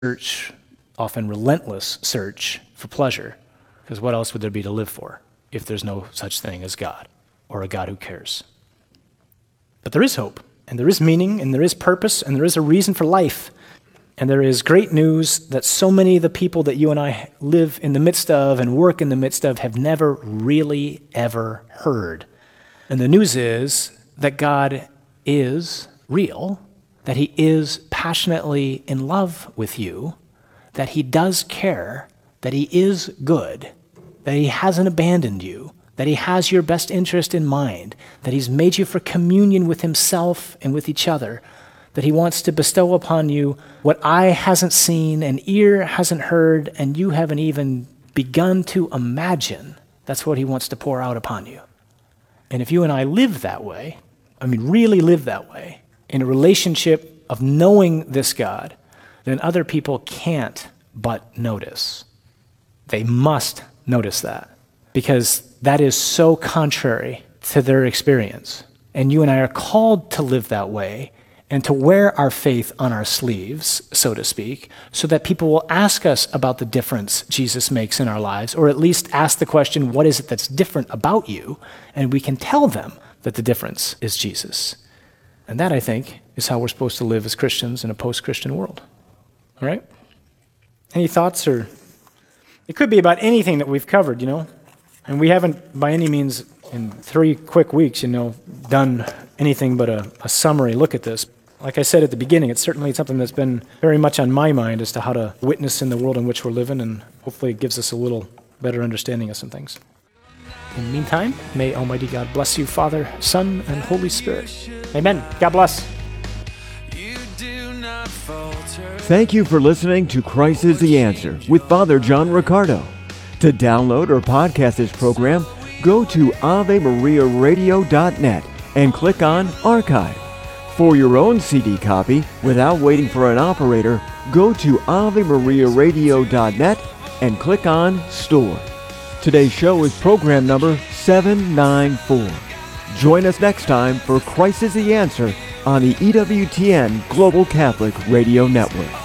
search, often relentless search for pleasure. Because what else would there be to live for if there's no such thing as God or a God who cares? But there is hope, and there is meaning, and there is purpose, and there is a reason for life. And there is great news that so many of the people that you and I live in the midst of and work in the midst of have never really ever heard. And the news is that God is real, that he is passionately in love with you, that he does care, that he is good, that he hasn't abandoned you, that he has your best interest in mind, that he's made you for communion with himself and with each other, that he wants to bestow upon you what eye hasn't seen and ear hasn't heard and you haven't even begun to imagine. That's what he wants to pour out upon you. And if you and I live that way, really live that way, in a relationship of knowing this God, then other people can't but notice. They must notice that, because that is so contrary to their experience. And you and I are called to live that way and to wear our faith on our sleeves, so to speak, so that people will ask us about the difference Jesus makes in our lives, or at least ask the question, what is it that's different about you? And we can tell them that the difference is Jesus. And that, I think, is how we're supposed to live as Christians in a post-Christian world. All right? Any thoughts? Or it could be about anything that we've covered, And we haven't, by any means, in 3 quick weeks, done anything but a summary look at this. Like I said at the beginning, it's certainly something that's been very much on my mind as to how to witness in the world in which we're living, and hopefully it gives us a little better understanding of some things. In the meantime, may Almighty God bless you, Father, Son, and Holy Spirit. Amen. God bless. Thank you for listening to Christ is the Answer with Father John Riccardo. To download or podcast this program, go to AveMariaRadio.net and click on Archive. For your own CD copy, without waiting for an operator, go to AveMariaRadio.net and click on Store. Today's show is program number 794. Join us next time for Christ is the Answer on the EWTN Global Catholic Radio Network.